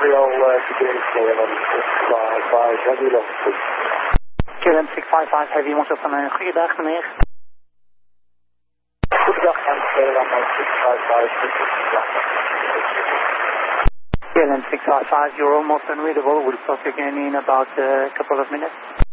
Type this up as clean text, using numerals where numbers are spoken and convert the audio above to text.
Montreal to KLM 655 Heavy Longford. KLM 655 Heavy Montreal van een goede dag, meneer. Goedendag aan KLM 655. KLM 655, you're almost unreadable. We'll start again in about a couple of minutes.